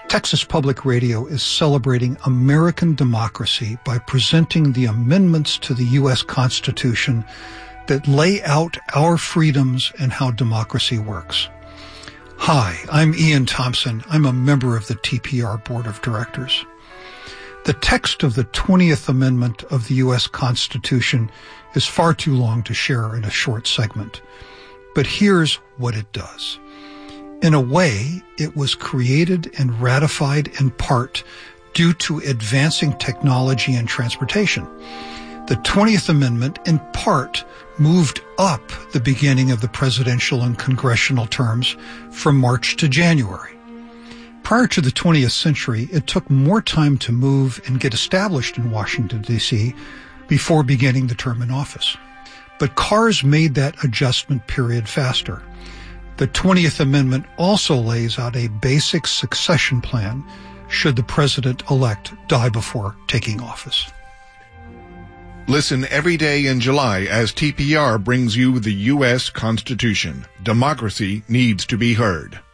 Texas Public Radio is celebrating American democracy by presenting the amendments to the U.S. Constitution that lay out our freedoms and how democracy works. Hi, I'm Ian Thompson. I'm a member of the TPR Board of Directors. The text of the 20th Amendment of the U.S. Constitution is far too long to share in a short segment, but here's what it does. In a way, it was created and ratified in part due to advancing technology and transportation. The 20th Amendment, in part, moved up the beginning of the presidential and congressional terms from March to January. Prior to the 20th century, it took more time to move and get established in Washington, D.C. before beginning the term in office. But cars made that adjustment period faster. The 20th Amendment also lays out a basic succession plan should the president-elect die before taking office. Listen every day in July as TPR brings you the U.S. Constitution. Democracy needs to be heard.